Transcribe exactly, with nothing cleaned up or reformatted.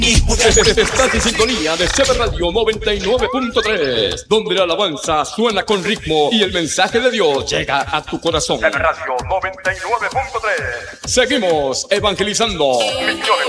Estás en sintonía de C B Radio noventa y nueve punto tres, donde la alabanza suena con ritmo y el mensaje de Dios llega a tu corazón. C B Radio noventa y nueve punto tres. Seguimos evangelizando. Bendiciones.